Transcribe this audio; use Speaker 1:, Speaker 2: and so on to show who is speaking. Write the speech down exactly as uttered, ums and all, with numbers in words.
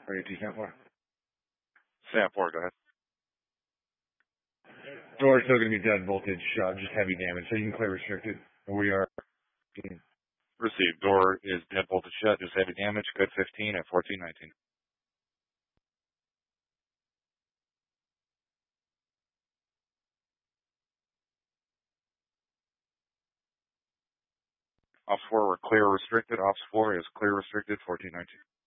Speaker 1: Ready to Sam four.
Speaker 2: Sam four, go ahead.
Speaker 1: Door is still going to be dead voltage, uh, just heavy damage, so you can clear restricted. We are.
Speaker 2: Received. Door is dead voltage shut, just heavy damage. Code fifteen at fourteen nineteen. Ops four, we're clear restricted. Ops four is clear restricted, fourteen nineteen.